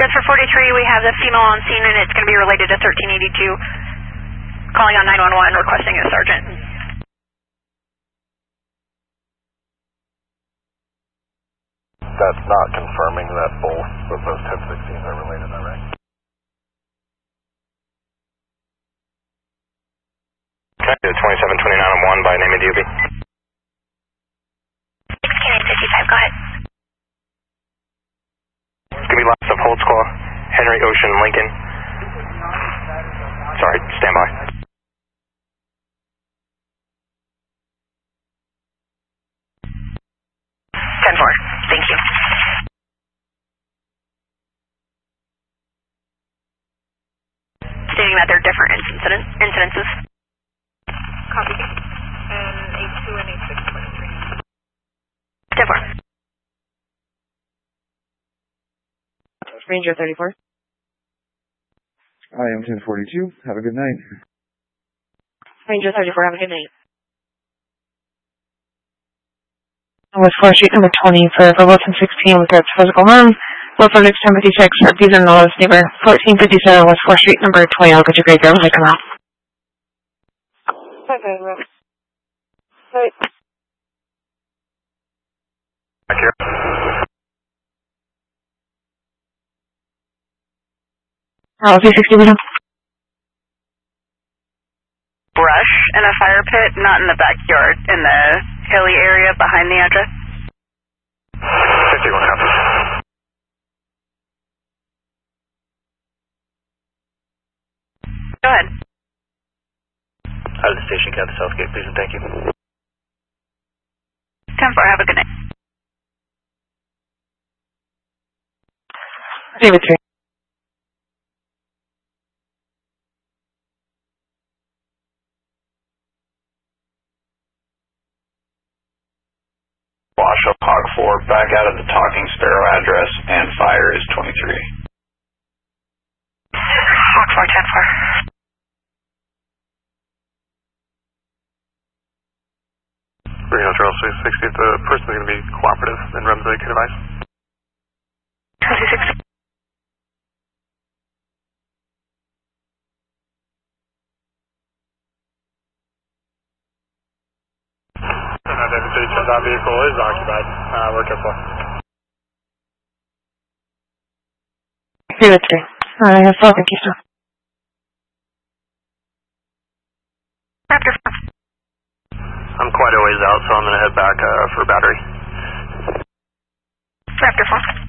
Just for 43, we have the female on scene, and it's going to be related to 1382. Calling on 911, requesting a sergeant. That's not confirming that both of those 1016s are related, is that right? Okay, 2729 on 1 by name and DOB. 6955, go ahead. It's going to be lots of Holtzclaw, Henry Ocean, Lincoln. Sorry, stand by. 10-4, thank you. Stating that they're different incidences. Copy. And 82 and 8623. 10-4. Ranger 34. I am 1042. Have a good night. Ranger 34, have a good night. With 4 Street number 20 for Wilson 16 with regards to physical harm. Low subject 1056 for abuse and lawless neighbor. 1457 with 4 Street number 20. I'll get your grade there when I come out. Okay, right. Back here. C60 Brush in a fire pit, not in the backyard, in the hilly area behind the address. 51 happens. Go ahead. Out of the station, Captain Southgate, please and thank you. 10-4, have a good night. David 3. Wash up Hog 4, back out of the Talking Sparrow address, and fire is 23. Hawk 4, 10-4. Reno Trail 660, the person is going to be cooperative and runs the kit device. 26. That vehicle is occupied. We're careful. David 3. I have 4, thank you, sir. Raptor 4. I'm quite a ways out, so I'm going to head back for battery. Raptor 4.